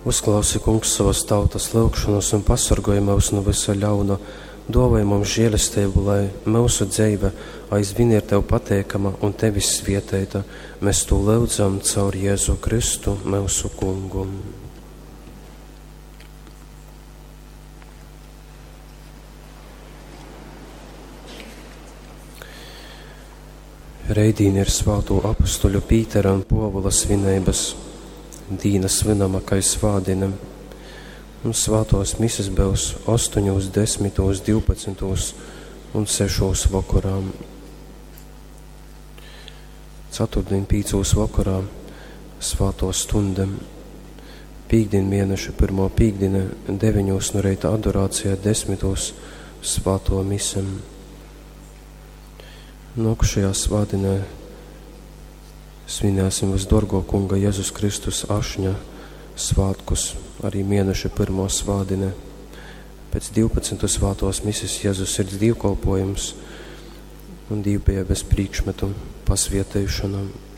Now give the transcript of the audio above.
Uzklausi, Kungs, savas tautas lūgšanas un pasargāj mūs no visa ļauna. Dāvāj mums žēlastību, lai mūsu dzīve aizvien ir Tev pateikama un Tevis svētīta. Mēs to lūdzam caur Jēzu Kristu, mūsu Kungu. Reidīni ir svāto apustuļu Pītera un Povula svinības. Dīna svinama kai svādina. Un svātos mises būs 8, 10, 12 un 6 vakarā. Ceturtdien 5 vakarā svāto stunda. Pīkdien mēneša 1. pīkdiena 9 no reita adorācijā 10 svāto misem. Nākušajā svādinē svinēsim visdorgo Kunga Jēzus Kristus ašņa svātkus, arī mēneša 1. svādinē. Pēc 12 svātos mises Jēzus sirds dievkalpojums un dievbijības priekšmetu pasvietēšana.